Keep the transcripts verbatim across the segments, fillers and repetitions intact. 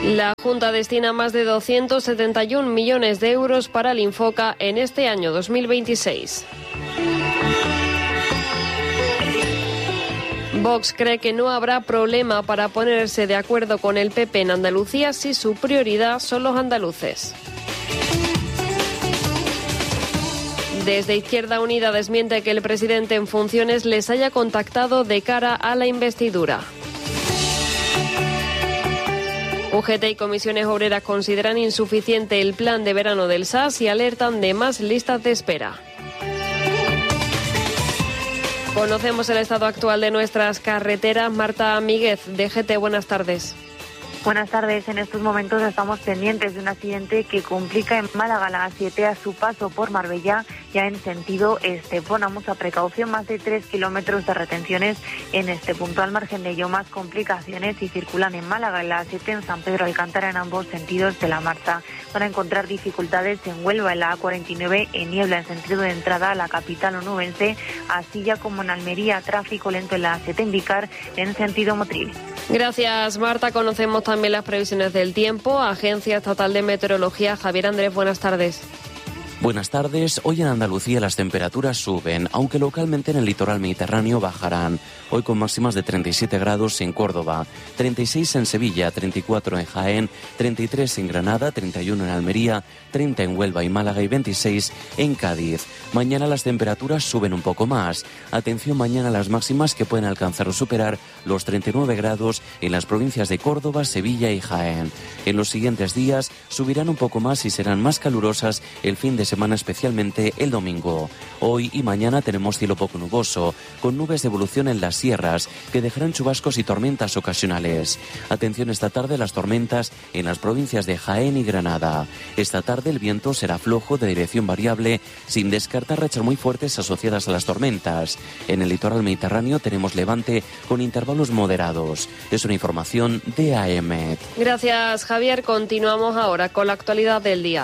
La Junta destina más de doscientos setenta y un millones de euros para el Infoca en este año dos mil veintiséis. Vox cree que no habrá problema para ponerse de acuerdo con el P P en Andalucía si su prioridad son los andaluces. Desde Izquierda Unida desmiente que el presidente en funciones les haya contactado de cara a la investidura. U G T y comisiones obreras consideran insuficiente el plan de verano del S A S y alertan de más listas de espera. Conocemos el estado actual de nuestras carreteras. Marta Míguez, de G T, buenas tardes. Buenas tardes. En estos momentos estamos pendientes de un accidente que complica en Málaga la A siete a su paso por Marbella, ya en sentido Estepona. Mucha precaución, más de tres kilómetros de retenciones en este punto. Al margen de ello, más complicaciones y circulan en Málaga, en la A siete en San Pedro Alcántara en ambos sentidos de la marcha. Van a encontrar dificultades en Huelva, en la A cuarenta y nueve en Niebla, en sentido de entrada a la capital onubense, así ya como en Almería, tráfico lento en la A siete en Vicar, en sentido Motril. Gracias, Marta. Conocemos también las previsiones del tiempo. Agencia Estatal de Meteorología. Javier Andrés, buenas tardes. Buenas tardes. Hoy en Andalucía las temperaturas suben, aunque localmente en el litoral mediterráneo bajarán. Hoy con máximas de treinta y siete grados en Córdoba, treinta y seis en Sevilla, treinta y cuatro en Jaén, treinta y tres en Granada, treinta y uno en Almería, treinta en Huelva y Málaga y veintiséis en Cádiz. Mañana las temperaturas suben un poco más. Atención mañana a las máximas que pueden alcanzar o superar los treinta y nueve grados en las provincias de Córdoba, Sevilla y Jaén. En los siguientes días subirán un poco más y serán más calurosas el fin de semana, especialmente el domingo. Hoy y mañana tenemos cielo poco nuboso, con nubes de evolución en las sierras, que dejarán chubascos y tormentas ocasionales. Atención esta tarde a las tormentas en las provincias de Jaén y Granada. Esta tarde el viento será flojo de dirección variable, sin descartar rachas muy fuertes asociadas a las tormentas. En el litoral mediterráneo tenemos levante con intervalos moderados. Es una información de A E M E T. Gracias, Javier. Continuamos ahora con la actualidad del día.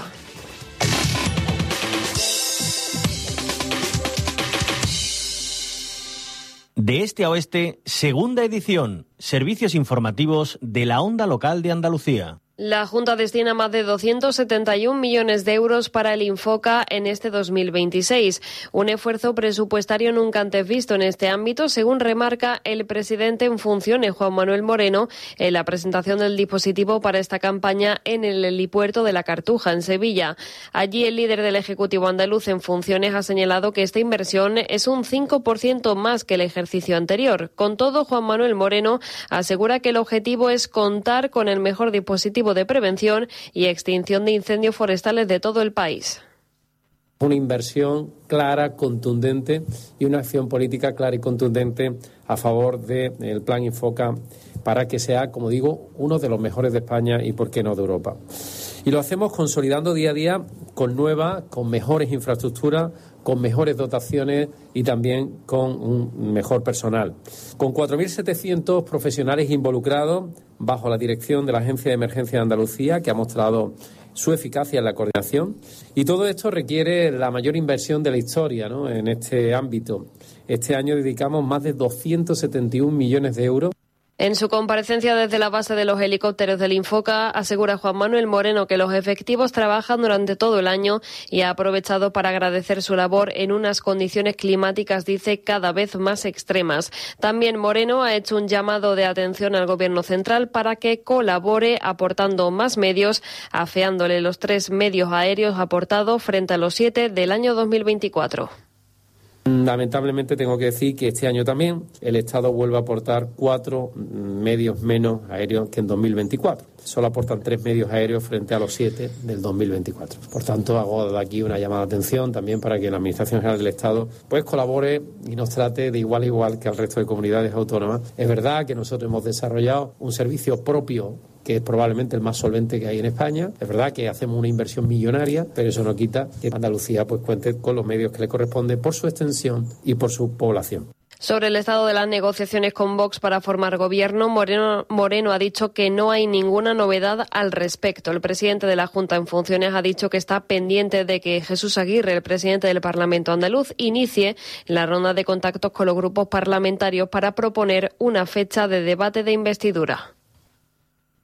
De este a oeste, segunda edición, servicios informativos de la onda local de Andalucía. La Junta destina más de doscientos setenta y un millones de euros para el Infoca en este dos mil veintiséis, un esfuerzo presupuestario nunca antes visto en este ámbito, según remarca el presidente en funciones, Juan Manuel Moreno, en la presentación del dispositivo para esta campaña en el helipuerto de La Cartuja, en Sevilla. Allí el líder del Ejecutivo andaluz en funciones ha señalado que esta inversión es un cinco por ciento más que el ejercicio anterior. Con todo, Juan Manuel Moreno asegura que el objetivo es contar con el mejor dispositivo de prevención y extinción de incendios forestales de todo el país. Una inversión clara, contundente y una acción política clara y contundente a favor del Plan Infoca para que sea, como digo, uno de los mejores de España y, por qué no, de Europa. Y lo hacemos consolidando día a día con nuevas, con mejores infraestructuras, con mejores dotaciones y también con un mejor personal. Con cuatro mil setecientos profesionales involucrados bajo la dirección de la Agencia de Emergencia de Andalucía, que ha mostrado su eficacia en la coordinación. Y todo esto requiere la mayor inversión de la historia, ¿no?, en este ámbito. Este año dedicamos más de doscientos setenta y un millones de euros. En su comparecencia desde la base de los helicópteros del Infoca, asegura Juan Manuel Moreno que los efectivos trabajan durante todo el año y ha aprovechado para agradecer su labor en unas condiciones climáticas, dice, cada vez más extremas. También Moreno ha hecho un llamado de atención al Gobierno central para que colabore aportando más medios, afeándole los tres medios aéreos aportados frente a los siete del año dos mil veinticuatro. Lamentablemente tengo que decir que este año también el Estado vuelve a aportar cuatro medios menos aéreos que en dos mil veinticuatro. Solo aportan tres medios aéreos frente a los siete del dos mil veinticuatro. Por tanto, hago de aquí una llamada de atención también para que la Administración General del Estado pues colabore y nos trate de igual a igual que al resto de comunidades autónomas. Es verdad que nosotros hemos desarrollado un servicio propio que es probablemente el más solvente que hay en España. Es verdad que hacemos una inversión millonaria, pero eso no quita que Andalucía pues cuente con los medios que le corresponden por su extensión y por su población. Sobre el estado de las negociaciones con Vox para formar gobierno, Moreno, Moreno ha dicho que no hay ninguna novedad al respecto. El presidente de la Junta en funciones ha dicho que está pendiente de que Jesús Aguirre, el presidente del Parlamento andaluz, inicie la ronda de contactos con los grupos parlamentarios para proponer una fecha de debate de investidura.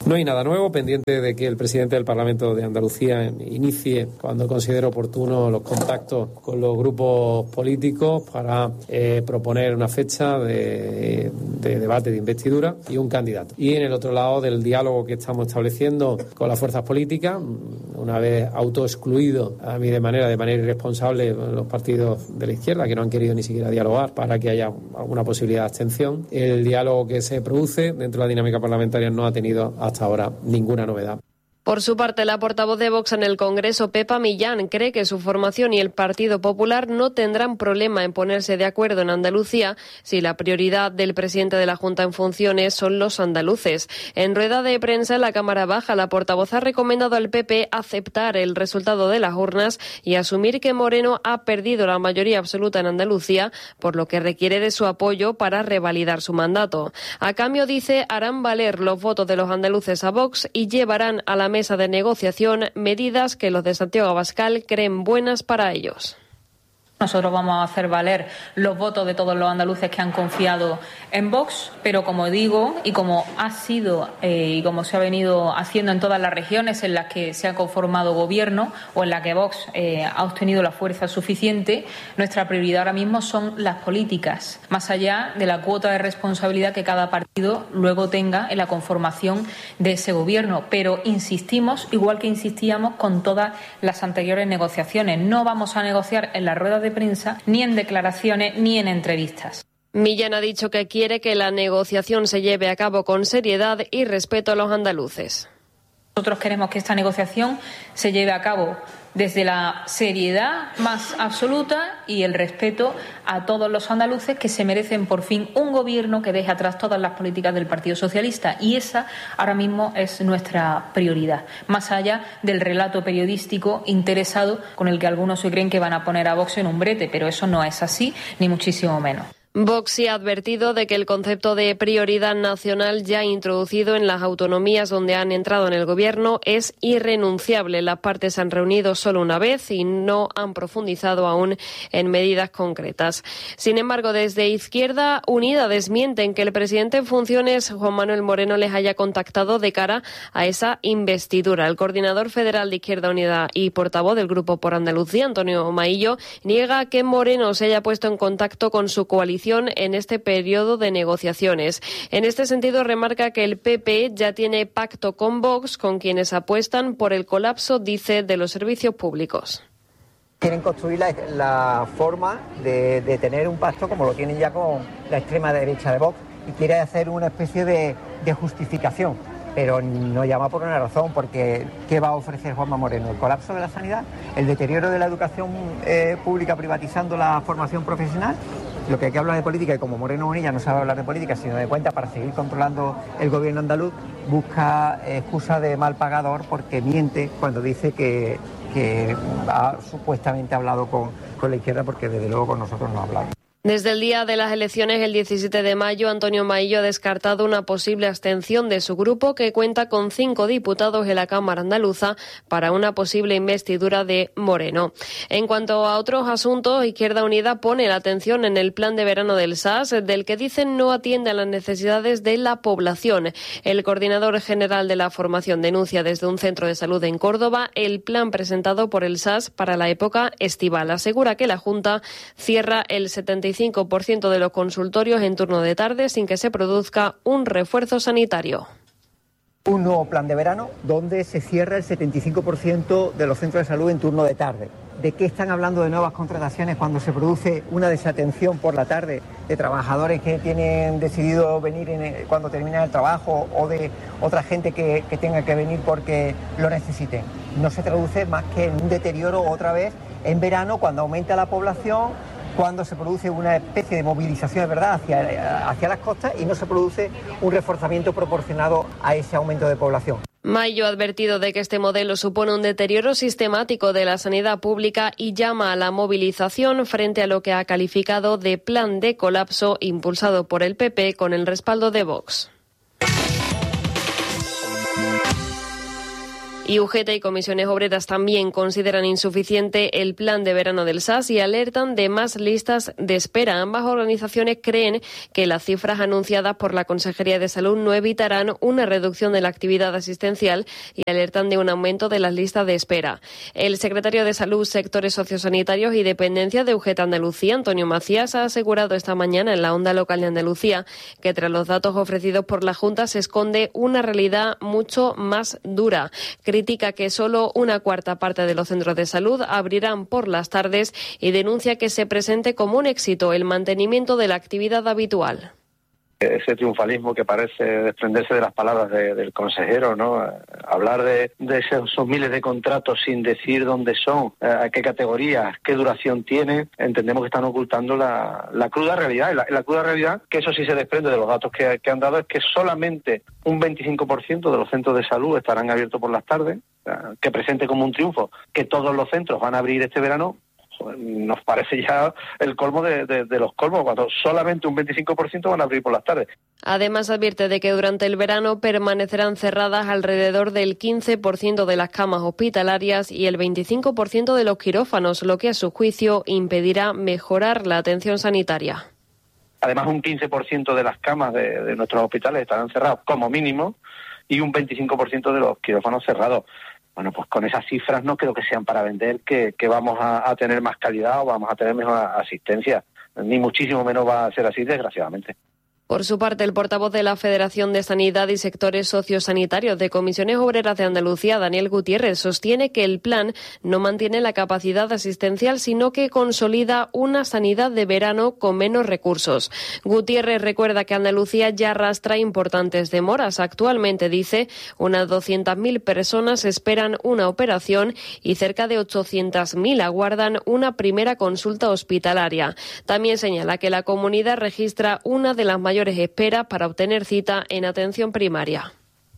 No hay nada nuevo, pendiente de que el presidente del Parlamento de Andalucía inicie, cuando considere oportuno, los contactos con los grupos políticos para eh, proponer una fecha de, de debate de investidura y un candidato. Y en el otro lado del diálogo que estamos estableciendo con las fuerzas políticas, una vez autoexcluido a mí de manera, de manera irresponsable los partidos de la izquierda, que no han querido ni siquiera dialogar para que haya alguna posibilidad de abstención, el diálogo que se produce dentro de la dinámica parlamentaria no ha tenido hasta ahora ninguna novedad. Por su parte, la portavoz de Vox en el Congreso, Pepa Millán, cree que su formación y el Partido Popular no tendrán problema en ponerse de acuerdo en Andalucía si la prioridad del presidente de la Junta en funciones son los andaluces. En rueda de prensa en la Cámara Baja, la portavoz ha recomendado al P P aceptar el resultado de las urnas y asumir que Moreno ha perdido la mayoría absoluta en Andalucía, por lo que requiere de su apoyo para revalidar su mandato. A cambio, dice, harán valer los votos de los andaluces a Vox y llevarán a la mesa de negociación medidas que los de Santiago Abascal creen buenas para ellos. Nosotros vamos a hacer valer los votos de todos los andaluces que han confiado en Vox, pero como digo, y como ha sido eh, y como se ha venido haciendo en todas las regiones en las que se ha conformado gobierno o en las que Vox eh, ha obtenido la fuerza suficiente, nuestra prioridad ahora mismo son las políticas, más allá de la cuota de responsabilidad que cada partido luego tenga en la conformación de ese gobierno. Pero insistimos, igual que insistíamos con todas las anteriores negociaciones, no vamos a negociar en las ruedas de prensa, ni en declaraciones, ni en entrevistas. Millán ha dicho que quiere que la negociación se lleve a cabo con seriedad y respeto a los andaluces. Nosotros queremos que esta negociación se lleve a cabo desde la seriedad más absoluta y el respeto a todos los andaluces que se merecen por fin un gobierno que deje atrás todas las políticas del Partido Socialista, y esa ahora mismo es nuestra prioridad, más allá del relato periodístico interesado con el que algunos se creen que van a poner a Vox en un brete, pero eso no es así, ni muchísimo menos. Vox sí ha advertido de que el concepto de prioridad nacional ya introducido en las autonomías donde han entrado en el gobierno es irrenunciable. Las partes han reunido solo una vez y no han profundizado aún en medidas concretas. Sin embargo, desde Izquierda Unida desmienten que el presidente en funciones, Juan Manuel Moreno, les haya contactado de cara a esa investidura. El coordinador federal de Izquierda Unida y portavoz del Grupo por Andalucía, Antonio Maillo, niega que Moreno se haya puesto en contacto con su coalición en este periodo de negociaciones. En este sentido, remarca que el P P ya tiene pacto con Vox, con quienes apuestan por el colapso, dice, de los servicios públicos. Quieren construir la, la forma de, de tener un pacto como lo tienen ya con la extrema derecha de Vox, y quiere hacer una especie de, de justificación, pero no llama por una razón, porque ¿qué va a ofrecer Juanma Moreno? ¿El colapso de la sanidad? ¿El deterioro de la educación eh, pública privatizando la formación profesional? Lo que hay que hablar de política, y como Moreno Bonilla no sabe hablar de política, sino de cuenta, para seguir controlando el gobierno andaluz, busca excusa de mal pagador porque miente cuando dice que, que ha supuestamente hablado con, con la izquierda, porque desde luego con nosotros no ha hablado. Desde el día de las elecciones, el diecisiete de mayo, Antonio Maillo ha descartado una posible abstención de su grupo, que cuenta con cinco diputados en la Cámara andaluza, para una posible investidura de Moreno. En cuanto a otros asuntos, Izquierda Unida pone la atención en el plan de verano del S A S, del que dicen no atiende a las necesidades de la población. El coordinador general de la formación denuncia desde un centro de salud en Córdoba el plan presentado por el S A S para la época estival. Asegura que la Junta cierra el setenta y cinco por ciento de los consultorios en turno de tarde sin que se produzca un refuerzo sanitario. Un nuevo plan de verano donde se cierra el setenta y cinco por ciento de los centros de salud en turno de tarde. ¿De qué están hablando de nuevas contrataciones cuando se produce una desatención por la tarde de trabajadores que tienen decidido venir en, cuando terminan el trabajo, o de otra gente que, que tenga que venir porque lo necesiten? No se traduce más que en un deterioro otra vez en verano, cuando aumenta la población, cuando se produce una especie de movilización, de verdad, hacia, hacia las costas, y no se produce un reforzamiento proporcionado a ese aumento de población. Maillo ha advertido de que este modelo supone un deterioro sistemático de la sanidad pública y llama a la movilización frente a lo que ha calificado de plan de colapso impulsado por el P P con el respaldo de Vox. Y U G T y comisiones obreras también consideran insuficiente el plan de verano del S A S y alertan de más listas de espera. Ambas organizaciones creen que las cifras anunciadas por la Consejería de Salud no evitarán una reducción de la actividad asistencial y alertan de un aumento de las listas de espera. El secretario de Salud, Sectores Sociosanitarios y Dependencia de U G T Andalucía, Antonio Macías, ha asegurado esta mañana en la Onda Local de Andalucía que tras los datos ofrecidos por la Junta se esconde una realidad mucho más dura. Critica que solo una cuarta parte de los centros de salud abrirán por las tardes y denuncia que se presente como un éxito el mantenimiento de la actividad habitual. Ese triunfalismo que parece desprenderse de las palabras de, del consejero, ¿no? Hablar de, de esos, esos miles de contratos sin decir dónde son, a qué categorías, qué duración tienen, entendemos que están ocultando la, la cruda realidad. La, la cruda realidad, que eso sí se desprende de los datos que, que han dado, es que solamente un veinticinco por ciento de los centros de salud estarán abiertos por las tardes, que presente como un triunfo que todos los centros van a abrir este verano. Nos parece ya el colmo de, de, de los colmos, cuando solamente un veinticinco por ciento van a abrir por las tardes. Además, advierte de que durante el verano permanecerán cerradas alrededor del quince por ciento de las camas hospitalarias y el veinticinco por ciento de los quirófanos, lo que a su juicio impedirá mejorar la atención sanitaria. Además, un quince por ciento de las camas de, de nuestros hospitales estarán cerrados como mínimo y un veinticinco por ciento de los quirófanos cerrados. Bueno, pues con esas cifras no creo que sean para vender que, que vamos a, a tener más calidad o vamos a tener mejor asistencia. Ni muchísimo menos va a ser así, desgraciadamente. Por su parte, el portavoz de la Federación de Sanidad y Sectores Sociosanitarios de Comisiones Obreras de Andalucía, Daniel Gutiérrez, sostiene que el plan no mantiene la capacidad asistencial, sino que consolida una sanidad de verano con menos recursos. Gutiérrez recuerda que Andalucía ya arrastra importantes demoras. Actualmente, dice, unas doscientas mil personas esperan una operación y cerca de ochocientas mil aguardan una primera consulta hospitalaria. También señala que la comunidad registra una de las mayores esperas para obtener cita en atención primaria.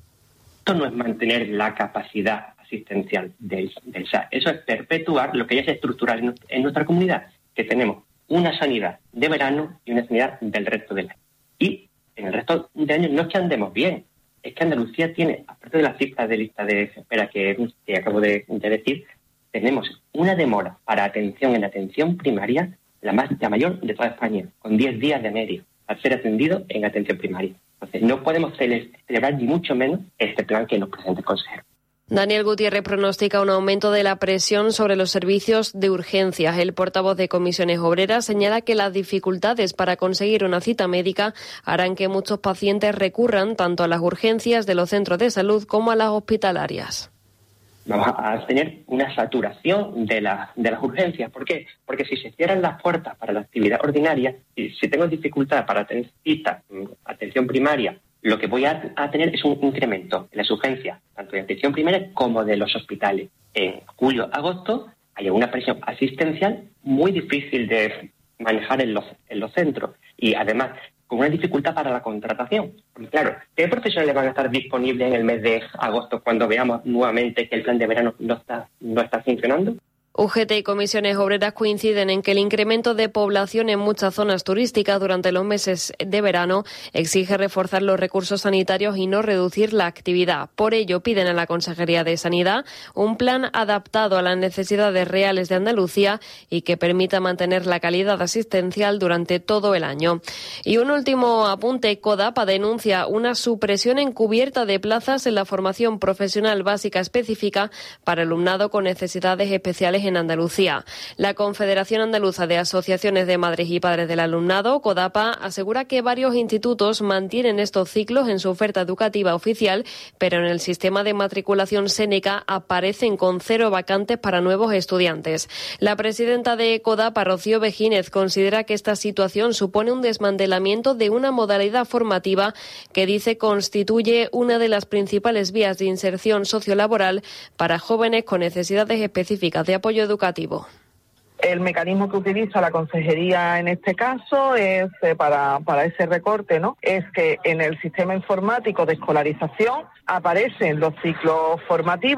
Esto no es mantener la capacidad asistencial del, del S A S. Eso es perpetuar lo que ya es estructural en, en nuestra comunidad, que tenemos una sanidad de verano y una sanidad del resto del año. Y en el resto de años no es que andemos bien, es que Andalucía tiene, aparte de las cifras de lista de espera que, que acabo de, de decir, tenemos una demora para atención en atención primaria, la, más, la mayor de toda España, con diez días de media al ser atendido en atención primaria. Entonces, no podemos celebrar ni mucho menos este plan que nos presenta el consejero. Daniel Gutiérrez pronostica un aumento de la presión sobre los servicios de urgencias. El portavoz de Comisiones Obreras señala que las dificultades para conseguir una cita médica harán que muchos pacientes recurran tanto a las urgencias de los centros de salud como a las hospitalarias. Vamos a tener una saturación de, la, de las urgencias. ¿Por qué? Porque si se cierran las puertas para la actividad ordinaria, y si tengo dificultad para tener cita, atención primaria, lo que voy a, a tener es un incremento en las urgencias, tanto de atención primaria como de los hospitales. En julio, agosto, hay una presión asistencial muy difícil de manejar en los, en los centros. Y además, con una dificultad para la contratación. Porque, claro, ¿qué profesionales van a estar disponibles en el mes de agosto cuando veamos nuevamente que el plan de verano no está, no está funcionando? U G T y Comisiones Obreras coinciden en que el incremento de población en muchas zonas turísticas durante los meses de verano exige reforzar los recursos sanitarios y no reducir la actividad. Por ello, piden a la Consejería de Sanidad un plan adaptado a las necesidades reales de Andalucía y que permita mantener la calidad asistencial durante todo el año. Y un último apunte, CODAPA denuncia una supresión encubierta de plazas en la formación profesional básica específica para alumnado con necesidades especiales en Andalucía. La Confederación Andaluza de Asociaciones de Madres y Padres del Alumnado, CODAPA, asegura que varios institutos mantienen estos ciclos en su oferta educativa oficial, pero en el sistema de matriculación Séneca aparecen con cero vacantes para nuevos estudiantes. La presidenta de CODAPA, Rocío Begínez, considera que esta situación supone un desmantelamiento de una modalidad formativa que dice constituye una de las principales vías de inserción sociolaboral para jóvenes con necesidades específicas de apoyo educativo. El mecanismo que utiliza la Consejería en este caso es eh, para, para ese recorte, ¿no? Es que en el sistema informático de escolarización aparecen los ciclos formativos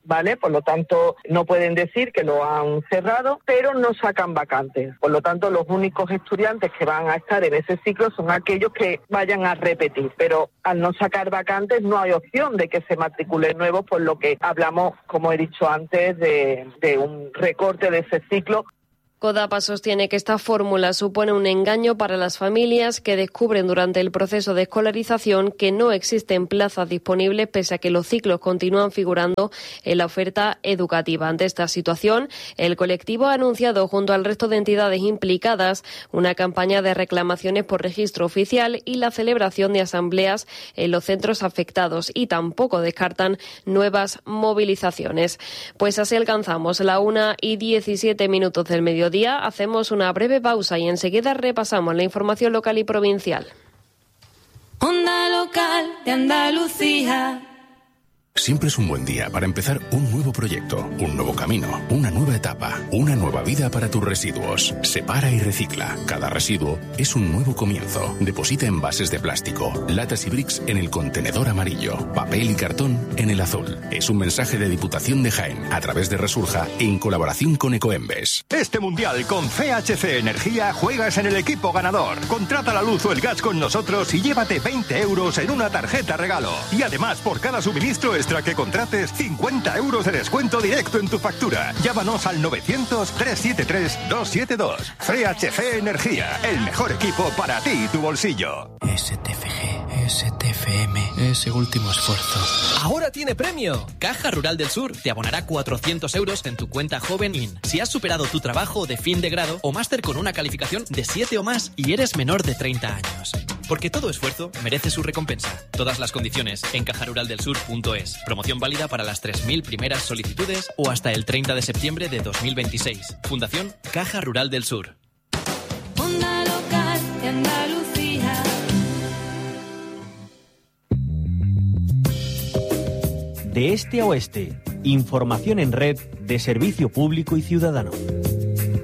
¿vale? Por lo tanto, no pueden decir que lo han cerrado, pero no sacan vacantes. Por lo tanto, los únicos estudiantes que van a estar en ese ciclo son aquellos que vayan a repetir. Pero al no sacar vacantes no hay opción de que se matriculen nuevos, por lo que hablamos, como he dicho antes, de, de un recorte de ese ciclo. CODAPA sostiene que esta fórmula supone un engaño para las familias que descubren durante el proceso de escolarización que no existen plazas disponibles pese a que los ciclos continúan figurando en la oferta educativa. Ante esta situación, el colectivo ha anunciado junto al resto de entidades implicadas una campaña de reclamaciones por registro oficial y la celebración de asambleas en los centros afectados y tampoco descartan nuevas movilizaciones. Pues así alcanzamos la una y diecisiete minutos del mediodía. Hacemos una breve pausa y enseguida repasamos la información local y provincial. Onda Local de Andalucía. Siempre es un buen día para empezar un nuevo proyecto, un nuevo camino, una nueva etapa, una nueva vida para tus residuos. Separa y recicla. Cada residuo es un nuevo comienzo. Deposita envases de plástico, latas y bricks en el contenedor amarillo, papel y cartón en el azul. Es un mensaje de Diputación de Jaén a través de Resurja en colaboración con Ecoembes. Este mundial con C H C Energía juegas en el equipo ganador. Contrata la luz o el gas con nosotros y llévate veinte euros en una tarjeta regalo. Y además, por cada suministro extra que contrates, cincuenta euros de descuento directo en tu factura. Llámanos al novecientos, trescientos setenta y tres, doscientos setenta y dos. C H C Energía, el mejor equipo para ti y tu bolsillo. S T F G, S T F M, ese último esfuerzo. ¡Ahora tiene premio! Caja Rural del Sur te abonará cuatrocientos euros en tu cuenta Joven In. Si has superado tu trabajo de fin de grado o máster con una calificación de siete o más y eres menor de treinta años. Porque todo esfuerzo merece su recompensa. Todas las condiciones en caja rural del sur punto es. Promoción válida para las tres mil primeras solicitudes o hasta el treinta de septiembre de dos mil veintiséis. Fundación Caja Rural del Sur. Onda Local de Andalucía. De este a oeste, información en red de servicio público y ciudadano.